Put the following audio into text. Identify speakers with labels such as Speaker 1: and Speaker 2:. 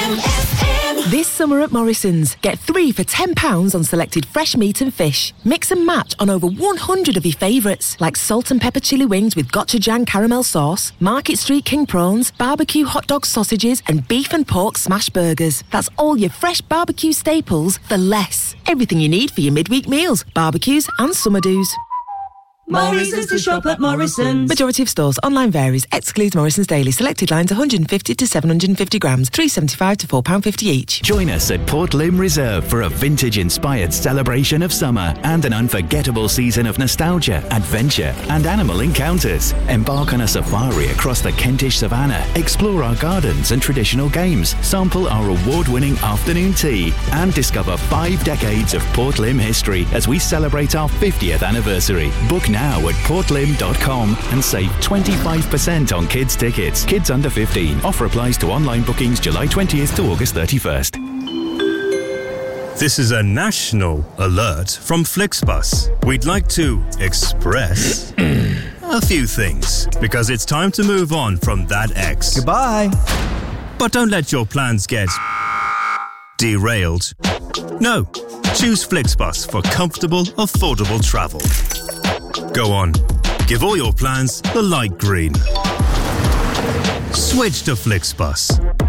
Speaker 1: This summer at Morrison's, get 3 for £10 on selected fresh meat and fish. Mix and match on over 100 of your favourites, like salt and pepper chili wings with gochujang caramel sauce, Market Street king prawns, barbecue hot dog sausages, and beef and pork smash burgers. That's all your fresh barbecue staples for less. Everything you need for your midweek meals, barbecues and summer do's.
Speaker 2: Morrison's to shop at Morrison's.
Speaker 1: Majority of stores. Online varies. Excludes Morrison's Daily. Selected lines 150 to 750 grams. £3.75 to £4.50 each.
Speaker 3: Join us at Port Lim Reserve for a vintage-inspired celebration of summer and an unforgettable season of nostalgia, adventure and animal encounters. Embark on a safari across the Kentish savannah, explore our gardens and traditional games, sample our award-winning afternoon tea and discover 5 decades of Port Lim history as we celebrate our 50th anniversary. Book now at portlim.com and save 25% on kids' tickets. Kids under 15. Offer applies to online bookings July 20th to August 31st.
Speaker 4: This is a national alert from Flixbus. We'd like to express a few things because it's time to move on from that ex.
Speaker 5: Goodbye.
Speaker 4: But don't let your plans get derailed. No, choose Flixbus for comfortable, affordable travel. Go on, give all your plans the light green. Switch to Flixbus.